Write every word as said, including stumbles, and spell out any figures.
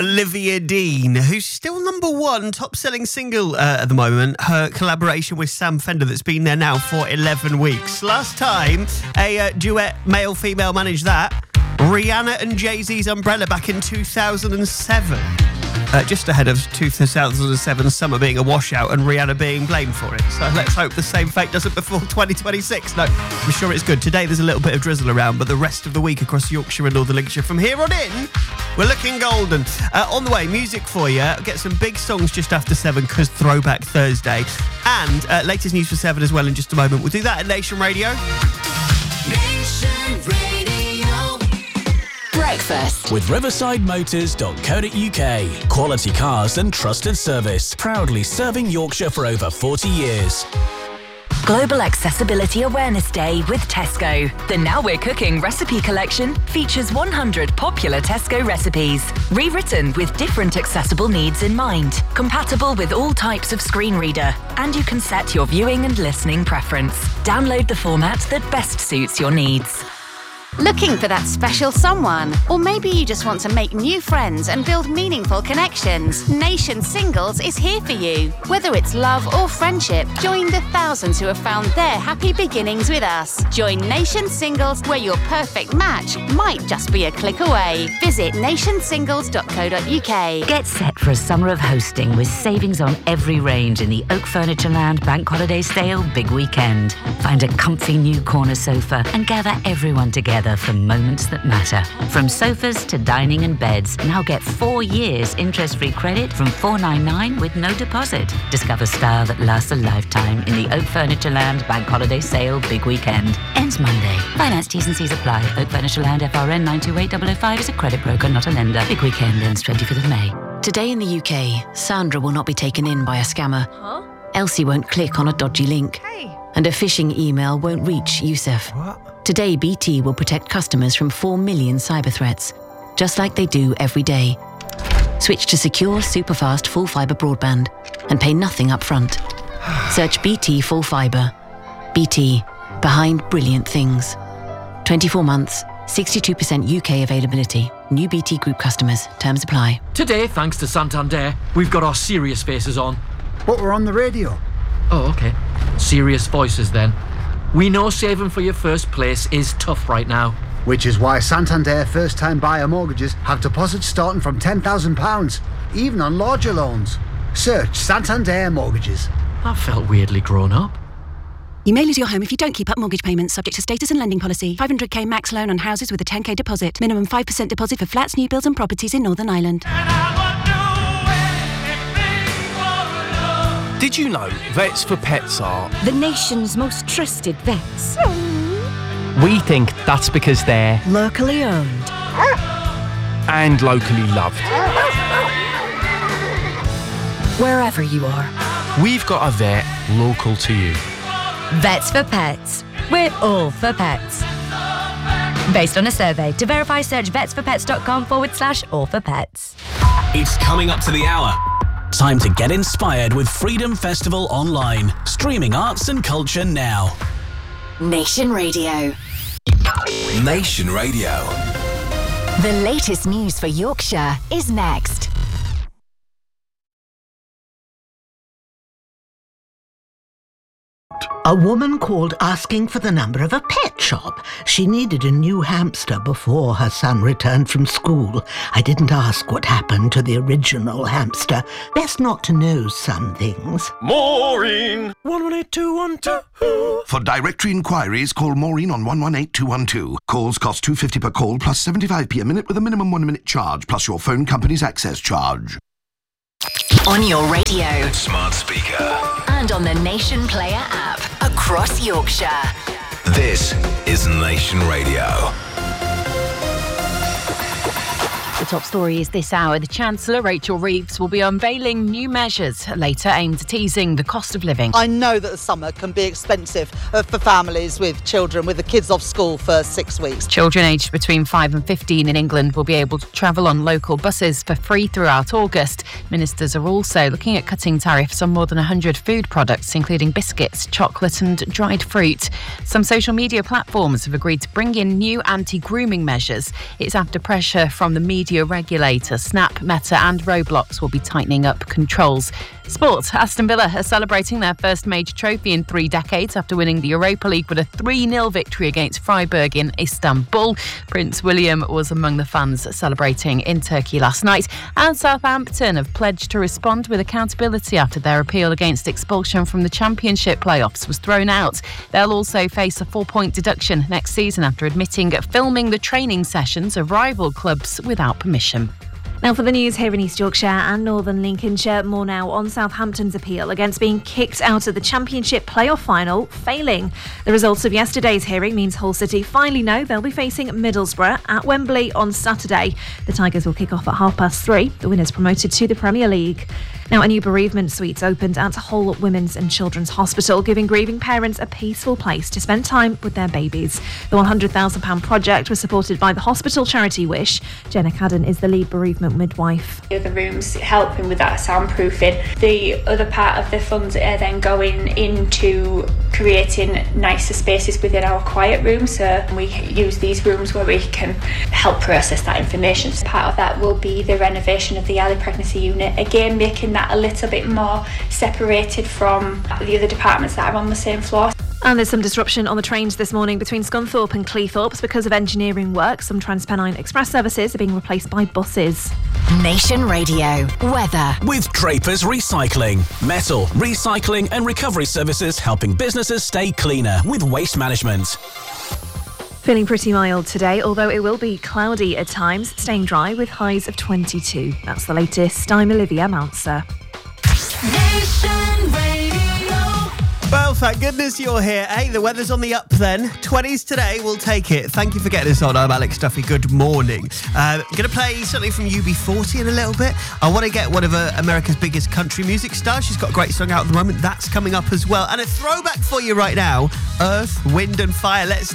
Olivia Dean, who's still number one top-selling single uh, at the moment, her collaboration with Sam Fender that's been there now for eleven weeks. Last time a uh, duet male-female managed that, Rihanna and Jay-Z's Umbrella back in two thousand seven. Uh, just ahead of two thousand seven summer being a washout and Rihanna being blamed for it. So let's hope the same fate doesn't befall twenty twenty-six. No, I'm sure it's good. Today there's a little bit of drizzle around, but the rest of the week across Yorkshire and Northern Lincolnshire from here on in, we're looking golden. Uh, on the way, music for you. Get some big songs just after seven because Throwback Thursday. And uh, latest news for seven as well in just a moment. We'll do that at Nation Radio. Nation Radio. Breakfast with riverside motors dot co dot uk. Quality cars and trusted service. Proudly serving Yorkshire for over forty years. Global Accessibility Awareness Day with Tesco. The Now We're Cooking recipe collection features one hundred popular Tesco recipes, rewritten with different accessible needs in mind, compatible with all types of screen reader, and you can set your viewing and listening preference. Download the format that best suits your needs. Looking for that special someone? Or maybe you just want to make new friends and build meaningful connections? Nation Singles is here for you. Whether it's love or friendship, join the thousands who have found their happy beginnings with us. Join Nation Singles, where your perfect match might just be a click away. Visit nation singles dot co dot uk. Get set for a summer of hosting with savings on every range in the Oak Furniture Land Bank Holiday Sale Big Weekend. Find a comfy new corner sofa and gather everyone together for moments that matter. From sofas to dining and beds, now get four years interest-free credit from four ninety-nine with no deposit. Discover style that lasts a lifetime in the Oak Furniture Land Bank Holiday Sale Big Weekend. Ends Monday. Finance T's and C's apply. Oak Furniture Land F R N nine two eight zero zero five is a credit broker, not a lender. Big Weekend ends twenty-fifth of May. Today in the U K, Sandra will not be taken in by a scammer. Huh? Elsie won't click on a dodgy link. Hey. And a phishing email won't reach Yusuf. What? Today, B T will protect customers from four million cyber threats, just like they do every day. Switch to secure, superfast, full fibre broadband and pay nothing up front. Search B T Full Fibre. B T, behind brilliant things. twenty-four months, sixty-two percent U K availability. New B T Group customers. Terms apply. Today, thanks to Santander, we've got our serious faces on. But we're on the radio. Oh, okay. Serious voices then. We know saving for your first place is tough right now. Which is why Santander first-time buyer mortgages have deposits starting from ten thousand pounds, even on larger loans. Search Santander Mortgages. That felt weirdly grown up. You may lose your home if you don't keep up mortgage payments, subject to status and lending policy. five hundred k max loan on houses with a ten k deposit. Minimum five percent deposit for flats, new builds and properties in Northern Ireland. Did you know Vets for Pets are the nation's most trusted vets? We think that's because they're locally owned and locally loved. Wherever you are, we've got a vet local to you. Vets for Pets. We're all for pets. Based on a survey. To verify, search vetsforpets.com forward slash all for pets. It's coming up to the hour. Time to get inspired with Freedom Festival Online. Streaming arts and culture now. Nation Radio. Nation Radio. The latest news for Yorkshire is next. A woman called asking for the number of a pet shop. She needed a new hamster before her son returned from school. I didn't ask what happened to the original hamster. Best not to know some things. Maureen! one one eight two one two. For directory inquiries, call Maureen on one one eight two one two. Calls cost two pounds fifty per call plus seventy-five p a minute with a minimum one minute charge plus your phone company's access charge. On your radio, Smart speaker, and on the Nation Player app across Yorkshire. This is Nation Radio. The top story is this hour. The Chancellor, Rachel Reeves, will be unveiling new measures later aimed at easing the cost of living. I know that the summer can be expensive uh, for families with children, with the kids off school for six weeks. Children aged between five and fifteen in England will be able to travel on local buses for free throughout August. Ministers are also looking at cutting tariffs on more than one hundred food products, including biscuits, chocolate and dried fruit. Some social media platforms have agreed to bring in new anti-grooming measures. It's after pressure from the media media regulator Snap, Meta and Roblox will be tightening up controls. Sport. Aston Villa are celebrating their first major trophy in three decades after winning the Europa League with a three nil victory against Freiburg in Istanbul. Prince William was among the fans celebrating in Turkey last night. And Southampton have pledged to respond with accountability after their appeal against expulsion from the Championship playoffs was thrown out. They'll also face a four-point deduction next season after admitting filming the training sessions of rival clubs without permission. Now for the news here in East Yorkshire and Northern Lincolnshire, more now on Southampton's appeal against being kicked out of the Championship playoff final, failing. The results of yesterday's hearing means Hull City finally know they'll be facing Middlesbrough at Wembley on Saturday. The Tigers will kick off at half past three. The winners promoted to the Premier League. Now, a new bereavement suite opened at Hull Women's and Children's Hospital, giving grieving parents a peaceful place to spend time with their babies. The one hundred thousand pounds project was supported by the hospital charity Wish. Jenna Cadden is the lead bereavement midwife. The other rooms helping with that soundproofing. The other part of the funds are then going into creating nicer spaces within our quiet room, so we use these rooms where we can help process that information. Part of that will be the renovation of the early pregnancy unit, again making that a little bit more separated from the other departments that are on the same floor. And there's some disruption on the trains this morning between Scunthorpe and Cleethorpes because of engineering work. Some TransPennine Express services are being replaced by buses. Nation Radio weather. With Drapers Recycling. Metal, recycling and recovery services helping businesses stay cleaner with waste management. Feeling pretty mild today, although it will be cloudy at times, staying dry with highs of twenty-two. That's the latest. I'm Olivia Mounser. Nation Radio. Well, thank goodness you're here. Hey, the weather's on the up then. twenties today, we'll take it. Thank you for getting us on. I'm Alex Duffy. Good morning. Uh, going to play something from U B forty in a little bit. I want to get one of uh, America's biggest country music stars. She's got a great song out at the moment. That's coming up as well. And a throwback for you right now. Earth, Wind and Fire. Let's